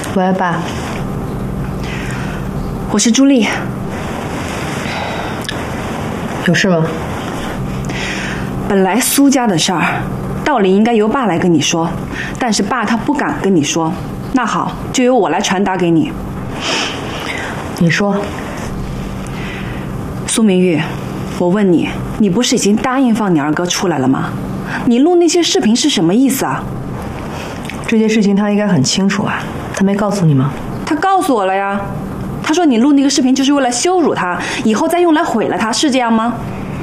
喂，爸， 我是朱莉。 有事吗？ 本来苏家的事儿，道理应该由爸来跟你说，但是爸他不敢跟你说。那好，就由我来传达给你。 你说。 苏明玉，我问你，你不是已经答应放你二哥出来了吗？你录那些视频是什么意思啊？ 这件事情他应该很清楚啊，他没告诉你吗？ 他告诉我了呀。他说你录那个视频就是为了羞辱他，以后再用来毁了他，是这样吗？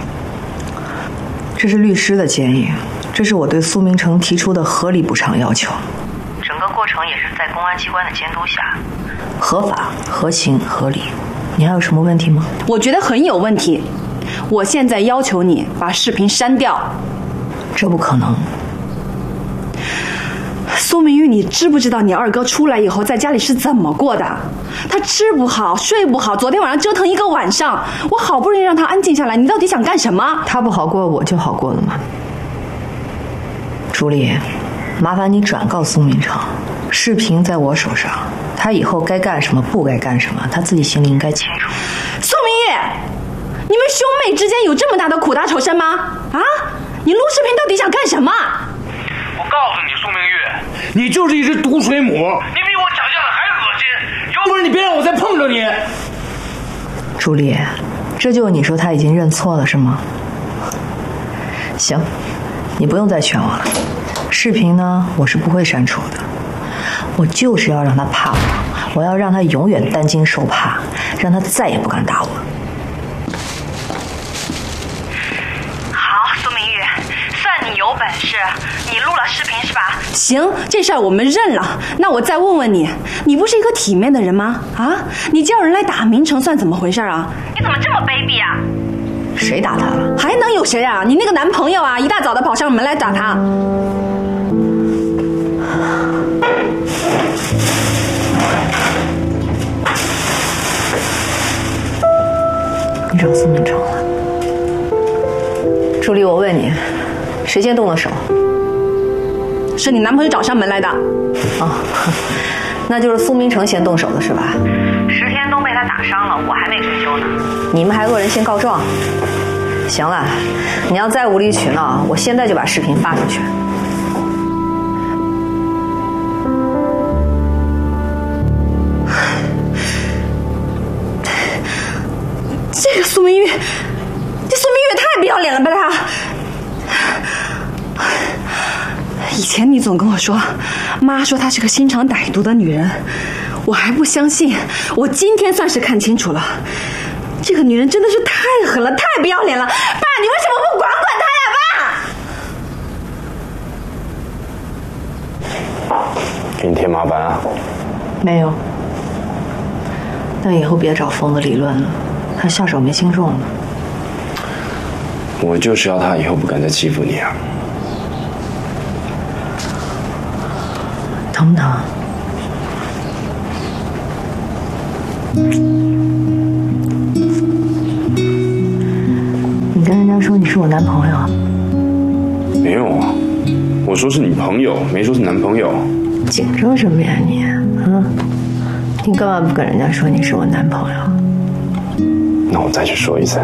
这是律师的建议，这是我对苏明成提出的合理补偿要求。 整个过程也是在公安机关的监督下， 合法、合情、合理。你还有什么问题吗？ 我觉得很有问题。我现在要求你把视频删掉。 这不可能。 苏明玉，你知不知道你二哥出来以后在家里是怎么过的？他吃不好，睡不好，昨天晚上折腾一个晚上。我好不容易让他安静下来，你到底想干什么？ 他不好过，我就好过了吗？朱莉，麻烦你转告苏明成，视频在我手上，他以后该干什么，不该干什么，他自己心里应该清楚。 苏明玉，你们兄妹之间有这么大的苦大仇深吗？啊？你录视频到底想干什么？ 我告诉你，苏明玉，你就是一只毒水母，你比我想象的还恶心。有本事你别让我再碰着你。 朱莉，这就你说他已经认错了是吗？行，你不用再劝我了。视频呢，我是不会删除的。我就是要让他怕我，我要让他永远担惊受怕，让他再也不敢打我。 好，苏明玉，算你有本事，你录了视频是吧？ 行，这事儿我们认了。那我再问问你，你不是一个体面的人吗？啊，你叫人来打明成算怎么回事啊？ 你怎么这么卑鄙啊？ 谁打他了？ 还能有谁啊？你那个男朋友啊，一大早的跑上门来打他。 你找苏明成了？朱莉，我问你，谁先动的手？ 是你男朋友找上门来的。 哦，那就是苏明成先动手的是吧？ 石天东被他打伤了，我还没追究呢。 你们还恶人先告状？行了，你要再无理取闹，我现在就把视频发出去。 这个苏明玉，这苏明玉也太不要脸了吧他！以前你总跟我说，妈说她是个心肠歹毒的女人，我还不相信。我今天算是看清楚了，这个女人真的是太狠了，太不要脸了。爸，你为什么不管管她呀， 爸？给你添麻烦啊？ 没有。但以后别找疯子理论了，他下手没轻重呢。 我就是要他以后不敢再欺负你啊。 疼不疼？你跟人家说你是我男朋友？ 没有啊，我说是女朋友，没说是男朋友。 紧张什么呀你？啊？你干嘛不跟人家说你是我男朋友？ 那我再去说一次。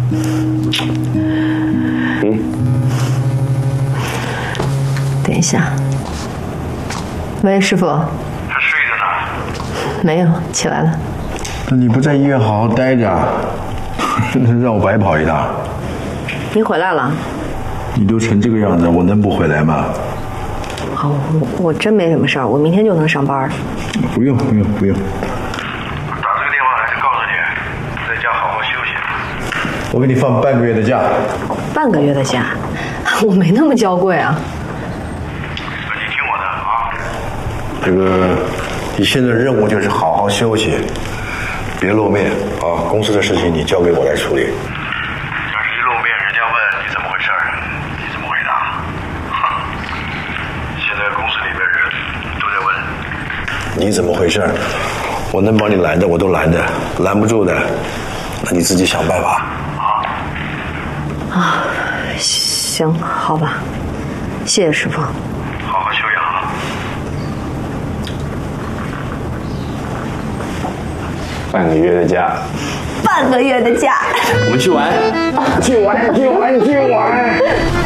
等一下。喂，师傅。 他睡着呢。 没有，起来了。 那你不在医院好好待着，让我白跑一趟。 你回来了？ 你都成这个样子，我能不回来吗？ 好，我真没什么事儿，我明天就能上班。 不用。 打这个电话来是告诉你，在家好好休息。 我给你放半个月的假。 半个月的假？我没那么娇贵啊。 你听我的啊。 这个，你现在的任务就是好好休息，别露面啊！公司的事情你交给我来处理。 要是一露面，人家问你怎么回事，你怎么回答？现在公司里边人都在问你怎么回事？我能帮你拦的我都拦的，拦不住的，那你自己想办法。 啊，行，好吧，谢谢师傅。 好好休养啊。 半个月的假。 半个月的假， 我们去玩，去玩。